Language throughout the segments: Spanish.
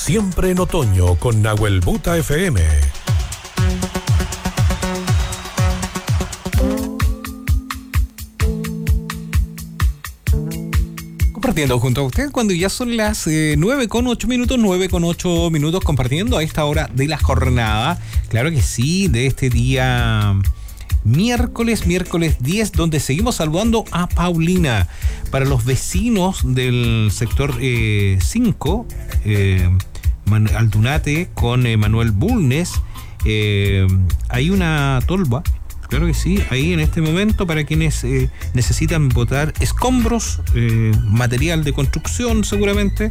Siempre en otoño con Nahuel Buta FM. Compartiendo junto a usted cuando ya son las 9:08 minutos, compartiendo a esta hora de la jornada. Claro que sí, de este día miércoles 10, donde seguimos saludando a Paulina. Para los vecinos del sector 5, Aldunate con Manuel Bulnes, hay una tolva. Claro que sí, ahí en este momento para quienes necesitan botar escombros, material de construcción seguramente,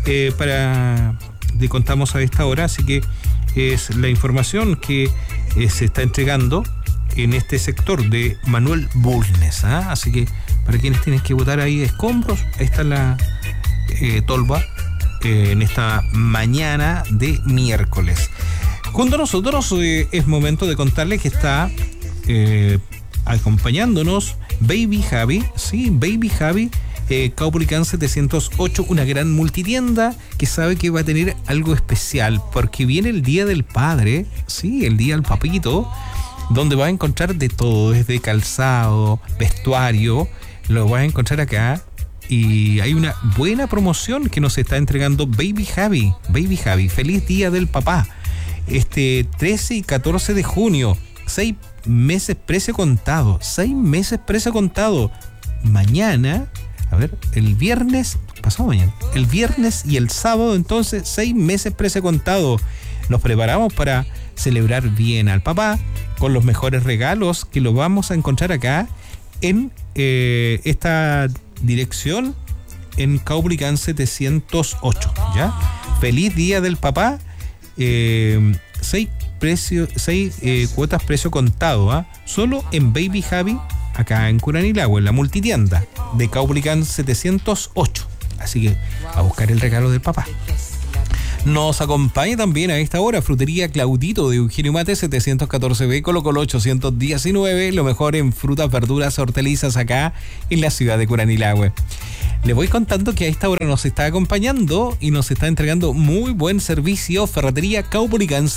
le contamos a esta hora, así que es la información que se está entregando en este sector de Manuel Bulnes, ¿ah? Así que para quienes tienen que botar ahí escombros, ahí está la tolva en esta mañana de miércoles. Junto a nosotros es momento de contarles que está acompañándonos Baby Javi, sí, Baby Javi, Caupolicán 708, una gran multitienda que sabe que va a tener algo especial porque viene el Día del Padre, sí, el Día del Papito, donde va a encontrar de todo, desde calzado, vestuario, lo vas a encontrar acá. Y hay una buena promoción que nos está entregando Baby Javi. Baby Javi, feliz Día del Papá. 13 y 14 de junio, 6 meses precio contado. 6 meses precio contado. Mañana, a ver, el viernes, pasado mañana, el viernes y el sábado, entonces 6 meses precio contado. Nos preparamos para celebrar bien al papá con los mejores regalos que lo vamos a encontrar acá en esta dirección en Caupolicán 708, ¿ya? Feliz Día del Papá. 6 cuotas precio contado, ¿ah? Solo en Baby Javi, acá en Curanilahue, en la multitienda de Caupolicán 708. Así que a buscar el regalo del papá. Nos acompaña también a esta hora Frutería Claudito de Eugenio Mate 714B, Colo Colo 819, lo mejor en frutas, verduras, hortalizas acá en la ciudad de Curanilahue. Le voy contando que a esta hora nos está acompañando y nos está entregando muy buen servicio Ferretería Caupolicán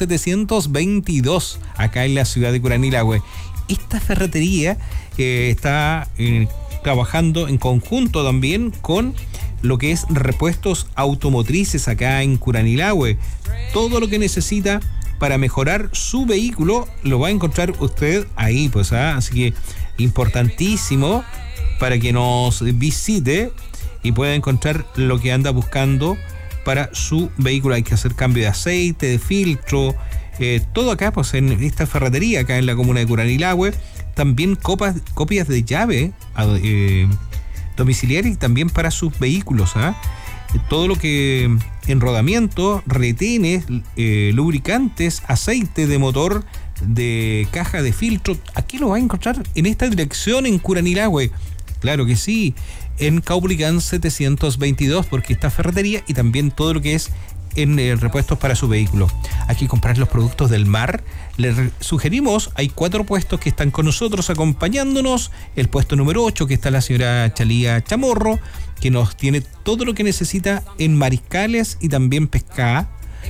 722 acá en la ciudad de Curanilahue. Esta ferretería está trabajando en conjunto también con lo que es repuestos automotrices acá en Curanilahue. Todo lo que necesita para mejorar su vehículo lo va a encontrar usted ahí, pues, ¿ah? Así que importantísimo para que nos visite y pueda encontrar lo que anda buscando para su vehículo. Hay que hacer cambio de aceite, de filtro, todo acá, pues, en esta ferretería acá en la comuna de Curanilahue. También copias de llave domiciliaria y también para sus vehículos, ¿ah? Todo lo que enrodamiento, retenes, lubricantes, aceite de motor, de caja de filtro, aquí lo va a encontrar en esta dirección en Curanilahue. Claro que sí, en Caupolicán 722, porque está ferretería y también todo lo que es en repuestos para su vehículo. Hay que comprar los productos del mar. Les sugerimos, hay 4 puestos que están con nosotros acompañándonos. El puesto número 8, que está la señora Chalía Chamorro, que nos tiene todo lo que necesita en mariscales y también pescado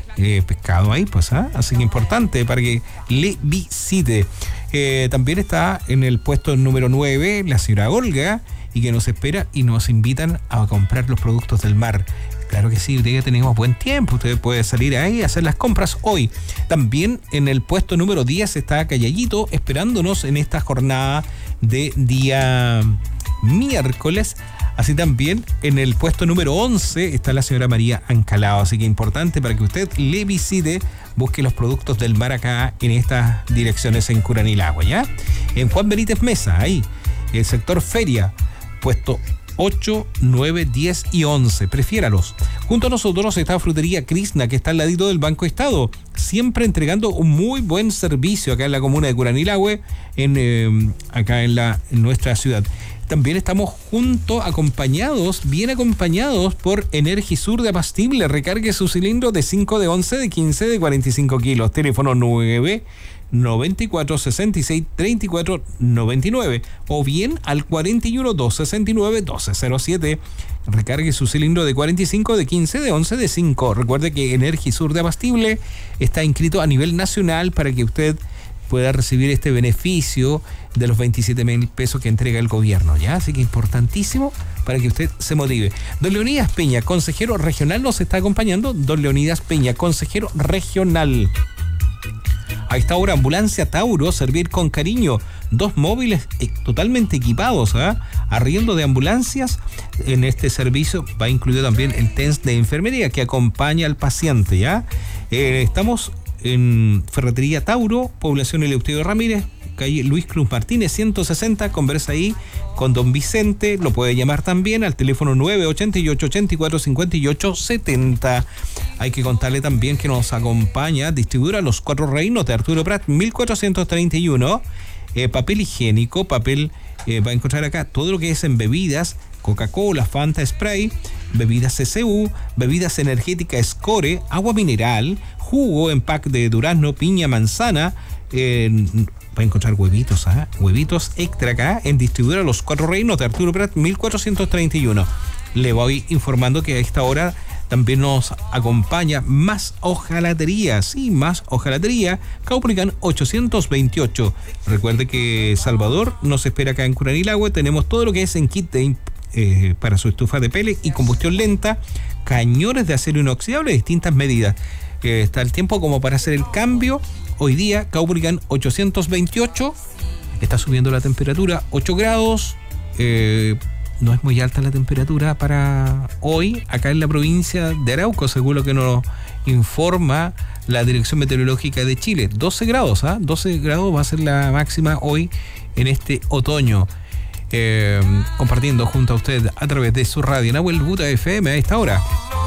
ahí, pues, ¿ah? Así que importante para que le visite. También está en el puesto número 9 la señora Olga, y que nos espera y nos invitan a comprar los productos del mar. Claro que sí, ya tenemos buen tiempo, usted puede salir ahí a hacer las compras hoy. También en el puesto número 10 está Callayito esperándonos en esta jornada de día miércoles. Así también en el puesto número 11 está la señora María Ancalao. Así que importante para que usted le visite, busque los productos del mar acá en estas direcciones en Curanilahue, ¿ya? En Juan Benítez Mesa, ahí, el sector Feria, puesto 8, 9, 10 y 11. Prefiéralos. Junto a nosotros está Frutería Krishna, que está al ladito del Banco Estado, siempre entregando un muy buen servicio acá en la comuna de Curanilahue, acá en nuestra ciudad. También estamos bien acompañados por Energisur de Abastible. Recargue su cilindro de 5, de 11, de 15, de 45 kilos. Teléfono 994 66 34 99 o bien al 41 269 1207. Recargue su cilindro de 45, de 15, de 11, de 5. Recuerde que Energisur de Abastible está inscrito a nivel nacional para que usted pueda recibir este beneficio de los 27.000 pesos que entrega el gobierno, ¿ya? Así que importantísimo para que usted se motive. Don Leonidas Peña, consejero regional, nos está acompañando. Don Leonidas Peña, consejero regional. A esta hora, Ambulancia Tauro, servir con cariño. 2 móviles totalmente equipados, arriendo de ambulancias. En este servicio va incluido también el test de enfermería que acompaña al paciente, ¿ya? Estamos en Ferretería Tauro, población Eleuterio Ramírez, calle Luis Cruz Martínez 160. Conversa ahí con don Vicente, lo puede llamar también al teléfono 988 84 58 70. Hay que contarle también que nos acompaña distribuidora Los Cuatro Reinos de Arturo Prat 1431. Papel higiénico, va a encontrar acá todo lo que es en bebidas: Coca-Cola, Fanta Spray, bebidas CCU, bebidas energéticas Score, agua mineral, jugo en pack de durazno, piña, manzana. Va a encontrar huevitos, huevitos extra acá en distribuidora Los Cuatro Reinos de Arturo Prat 1431. Le voy informando que a esta hora también nos acompaña Más Hojalatería. Sí, Más Hojalatería, Caupolicán 828. Recuerde que Salvador nos espera acá en Curanilahue. Tenemos todo lo que es en kit para su estufa de pele y combustión lenta, cañones de acero inoxidable de distintas medidas. Está el tiempo como para hacer el cambio. Hoy día, Caupolicán 828. Está subiendo la temperatura, 8 grados. No es muy alta la temperatura para hoy acá en la provincia de Arauco, según lo que nos informa la Dirección Meteorológica de Chile. 12 grados, 12 grados va a ser la máxima hoy en este otoño. Compartiendo junto a usted a través de su radio Nahuel Buta FM a esta hora.